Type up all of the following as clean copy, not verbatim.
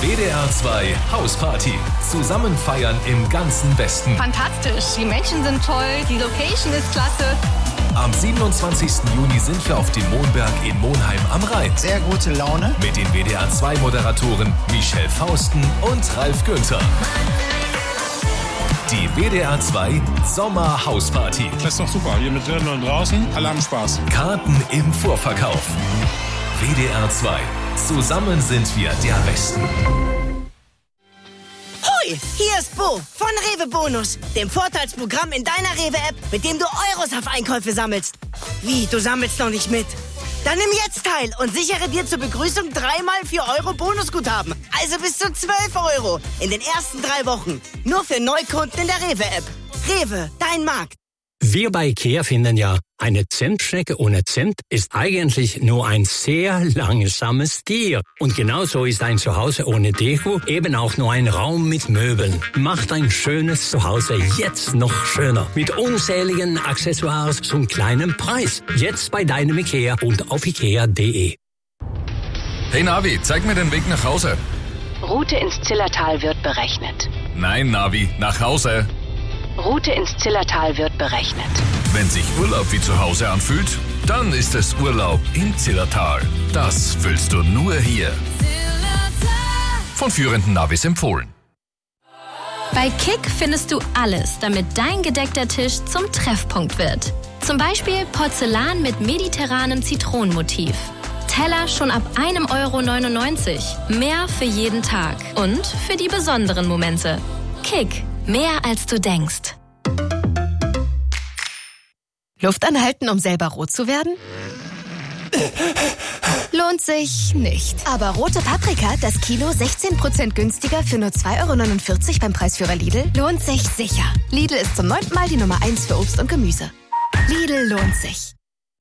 WDR 2 Hausparty. Zusammen feiern im ganzen Westen. Fantastisch, die Menschen sind toll, die Location ist klasse. Am 27. Juni sind wir auf dem Mohnberg in Monheim am Rhein. Sehr gute Laune. Mit den WDR 2 Moderatoren Michelle Fausten und Ralf Günther. Die WDR 2 Sommer-Hausparty. Das ist doch super, hier mit drinnen und draußen, alle haben Spaß. Karten im Vorverkauf. WDR 2. Zusammen sind wir der Westen. Hoi, hier ist Bo von Rewe Bonus, dem Vorteilsprogramm in deiner Rewe-App, mit dem du Euros auf Einkäufe sammelst. Wie, du sammelst noch nicht mit? Dann nimm jetzt teil und sichere dir zur Begrüßung 3x 4 Euro Bonusguthaben. Also bis zu 12 Euro in den ersten 3 Wochen. Nur für Neukunden in der Rewe-App. Rewe, dein Markt. Wir bei IKEA finden ja, eine Zentschnecke ohne Zent ist eigentlich nur ein sehr langsames Tier. Und genauso ist ein Zuhause ohne Deko eben auch nur ein Raum mit Möbeln. Macht ein schönes Zuhause jetzt noch schöner. Mit unzähligen Accessoires zum kleinen Preis. Jetzt bei deinem IKEA und auf ikea.de. Hey Navi, zeig mir den Weg nach Hause. Route ins Zillertal wird berechnet. Nein, Navi, nach Hause. Route ins Zillertal wird berechnet. Wenn sich Urlaub wie zu Hause anfühlt, dann ist es Urlaub im Zillertal. Das fühlst du nur hier. Von führenden Navis empfohlen. Bei Kick findest du alles, damit dein gedeckter Tisch zum Treffpunkt wird. Zum Beispiel Porzellan mit mediterranem Zitronenmotiv. Teller schon ab 1,99 €. Mehr für jeden Tag und für die besonderen Momente. Kick. Mehr als du denkst. Luft anhalten, um selber rot zu werden? Lohnt sich nicht. Aber rote Paprika, das Kilo 16% günstiger für nur 2,49 € beim Preisführer Lidl, lohnt sich sicher. Lidl ist zum 9. Mal die Nummer 1 für Obst und Gemüse. Lidl lohnt sich.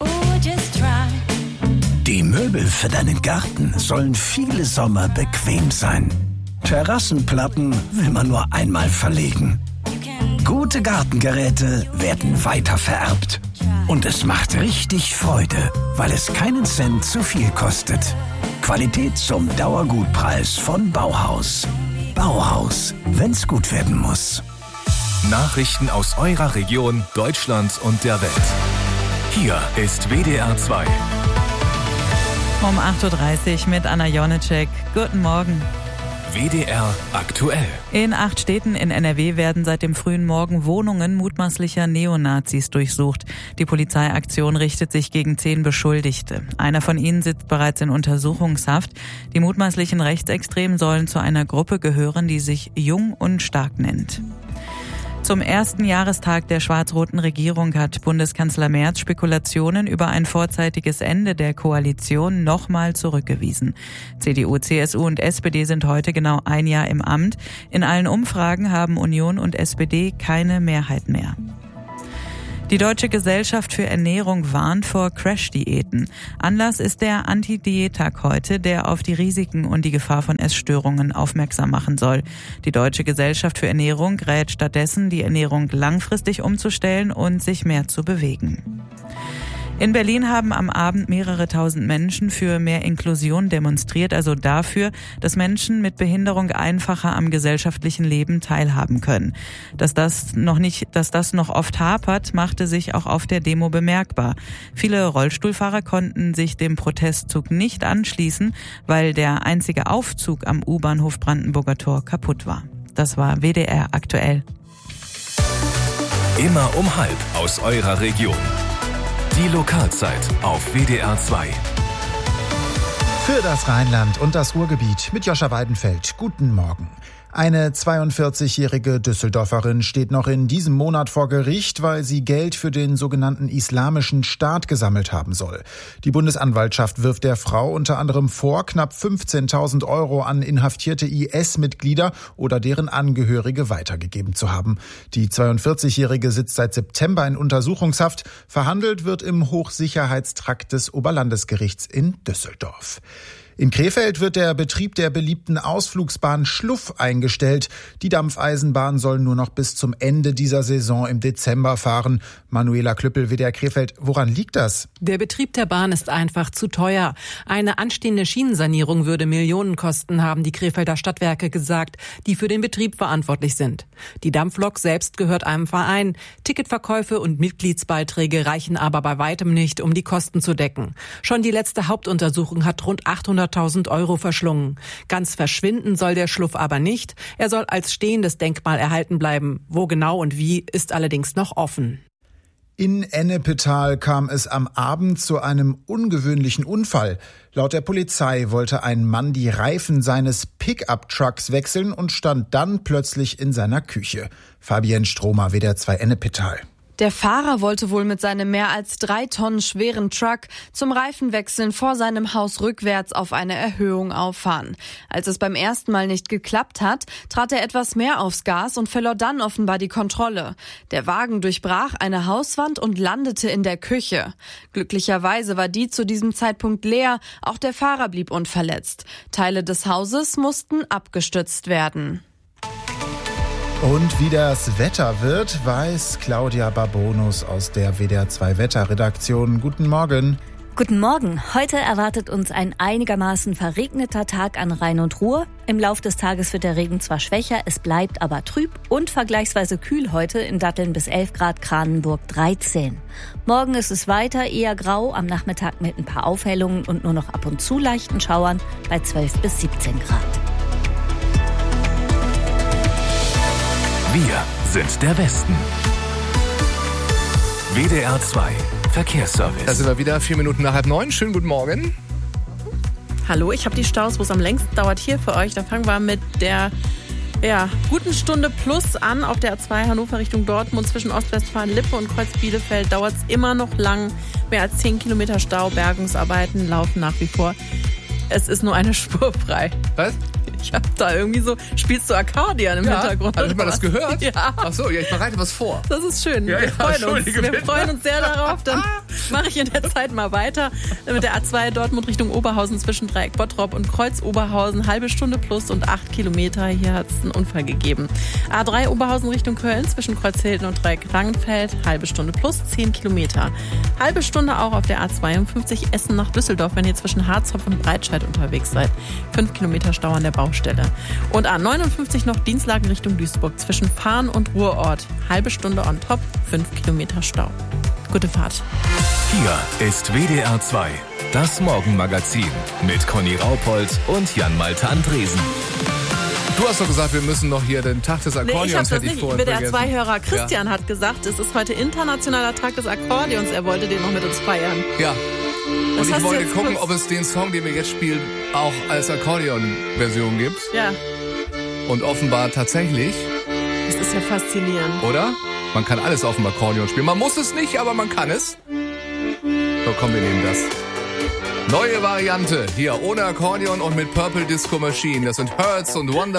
Die Möbel für deinen Garten sollen viele Sommer bequem sein. Terrassenplatten will man nur einmal verlegen. Gute Gartengeräte werden weitervererbt. Und es macht richtig Freude, weil es keinen Cent zu viel kostet. Qualität zum Dauergutpreis von Bauhaus. Bauhaus, wenn's gut werden muss. Nachrichten aus eurer Region, Deutschland und der Welt. Hier ist WDR 2. Um 8:30 Uhr mit Anna Jonitschek. Guten Morgen. WDR aktuell. In 8 Städten in NRW werden seit dem frühen Morgen Wohnungen mutmaßlicher Neonazis durchsucht. Die Polizeiaktion richtet sich gegen 10 Beschuldigte. Einer von ihnen sitzt bereits in Untersuchungshaft. Die mutmaßlichen Rechtsextremen sollen zu einer Gruppe gehören, die sich Jung und Stark nennt. Zum ersten Jahrestag der schwarz-roten Regierung hat Bundeskanzler Merz Spekulationen über ein vorzeitiges Ende der Koalition nochmal zurückgewiesen. CDU, CSU und SPD sind heute genau 1 Jahr im Amt. In allen Umfragen haben Union und SPD keine Mehrheit mehr. Die Deutsche Gesellschaft für Ernährung warnt vor Crash-Diäten. Anlass ist der Anti-Diät-Tag heute, der auf die Risiken und die Gefahr von Essstörungen aufmerksam machen soll. Die Deutsche Gesellschaft für Ernährung rät stattdessen, die Ernährung langfristig umzustellen und sich mehr zu bewegen. In Berlin haben am Abend mehrere tausend Menschen für mehr Inklusion demonstriert, also dafür, dass Menschen mit Behinderung einfacher am gesellschaftlichen Leben teilhaben können. Dass das noch oft hapert, machte sich auch auf der Demo bemerkbar. Viele Rollstuhlfahrer konnten sich dem Protestzug nicht anschließen, weil der einzige Aufzug am U-Bahnhof Brandenburger Tor kaputt war. Das war WDR aktuell. Immer um 12:30 aus eurer Region. Die Lokalzeit auf WDR 2. Für das Rheinland und das Ruhrgebiet mit Joscha Weidenfeld. Guten Morgen. Eine 42-jährige Düsseldorferin steht noch in diesem Monat vor Gericht, weil sie Geld für den sogenannten Islamischen Staat gesammelt haben soll. Die Bundesanwaltschaft wirft der Frau unter anderem vor, knapp 15.000 € an inhaftierte IS-Mitglieder oder deren Angehörige weitergegeben zu haben. Die 42-jährige sitzt seit September in Untersuchungshaft. Verhandelt wird im Hochsicherheitstrakt des Oberlandesgerichts in Düsseldorf. In Krefeld wird der Betrieb der beliebten Ausflugsbahn Schluff eingestellt. Die Dampfeisenbahn soll nur noch bis zum Ende dieser Saison im Dezember fahren. Manuela Klüppel, WDR Krefeld, woran liegt das? Der Betrieb der Bahn ist einfach zu teuer. Eine anstehende Schienensanierung würde Millionen kosten, haben die Krefelder Stadtwerke gesagt, die für den Betrieb verantwortlich sind. Die Dampflok selbst gehört einem Verein. Ticketverkäufe und Mitgliedsbeiträge reichen aber bei weitem nicht, um die Kosten zu decken. Schon die letzte Hauptuntersuchung hat rund 800.000 € verschlungen. Ganz verschwinden soll der Schluff aber nicht. Er soll als stehendes Denkmal erhalten bleiben. Wo genau und wie, ist allerdings noch offen. In Ennepetal kam es am Abend zu einem ungewöhnlichen Unfall. Laut der Polizei wollte ein Mann die Reifen seines Pickup-Trucks wechseln und stand dann plötzlich in seiner Küche. Fabienne Stromer, WDR 2 Ennepetal. Der Fahrer wollte wohl mit seinem mehr als 3 Tonnen schweren Truck zum Reifenwechseln vor seinem Haus rückwärts auf eine Erhöhung auffahren. Als es beim ersten Mal nicht geklappt hat, trat er etwas mehr aufs Gas und verlor dann offenbar die Kontrolle. Der Wagen durchbrach eine Hauswand und landete in der Küche. Glücklicherweise war die zu diesem Zeitpunkt leer, auch der Fahrer blieb unverletzt. Teile des Hauses mussten abgestützt werden. Und wie das Wetter wird, weiß Claudia Babonus aus der WDR 2 Wetterredaktion. Guten Morgen. Guten Morgen. Heute erwartet uns ein einigermaßen verregneter Tag an Rhein und Ruhr. Im Lauf des Tages wird der Regen zwar schwächer, es bleibt aber trüb und vergleichsweise kühl heute, in Datteln bis 11 Grad, Kranenburg 13. Morgen ist es weiter eher grau, am Nachmittag mit ein paar Aufhellungen und nur noch ab und zu leichten Schauern bei 12 bis 17 Grad. Wir sind der Westen. WDR 2 Verkehrsservice. Da sind wir wieder, 4 Minuten nach 8:30. Schönen guten Morgen. Hallo, ich habe die Staus, wo es am längsten dauert, hier für euch. Da fangen wir mit der guten Stunde plus an auf der A2 Hannover Richtung Dortmund. Zwischen Ostwestfalen-Lippe und Kreuz-Bielefeld dauert es immer noch lang. Mehr als 10 Kilometer Stau. Bergungsarbeiten laufen nach wie vor. Es ist nur eine Spur frei. Was? Ich hab da irgendwie so, spielst du Akkordeon im Hintergrund? Hast du mal das gehört? Ja. Ach so, ja, ich bereite was vor. Das ist schön. Ja, Wir freuen uns sehr darauf. Dann mache ich in der Zeit mal weiter mit der A2 Dortmund Richtung Oberhausen zwischen Dreieck Bottrop und Kreuz Oberhausen. Halbe Stunde plus und 8 Kilometer. Hier hat es einen Unfall gegeben. A3 Oberhausen Richtung Köln zwischen Kreuzhilden und Dreieck Langenfeld. Halbe Stunde plus 10 Kilometer. Halbe Stunde auch auf der A52 Essen nach Düsseldorf, wenn ihr zwischen Harzopf und Breitscheid unterwegs seid. 5 Kilometer Stau an der Baustelle. Und A59 noch Dienstlagen Richtung Duisburg zwischen Fahn und Ruhrort. Halbe Stunde on top, 5 Kilometer Stau. Gute Fahrt. Hier ist WDR 2, das Morgenmagazin mit Conny Raupold und Jan-Malte Andresen. Du hast doch gesagt, wir müssen noch hier den Tag des Akkordeons. Nee, ich habe das nicht. WDR-2-Hörer Christian hat gesagt, es ist heute internationaler Tag des Akkordeons. Er wollte den noch mit uns feiern. Ja. Und ich wollte gucken, ob es den Song, den wir jetzt spielen, auch als Akkordeon-Version gibt. Ja. Und offenbar tatsächlich. Das ist ja faszinierend. Oder? Man kann alles auf dem Akkordeon spielen. Man muss es nicht, aber man kann es. So, komm, wir nehmen das. Neue Variante. Hier ohne Akkordeon und mit Purple Disco Machine. Das sind Hertz und Wonder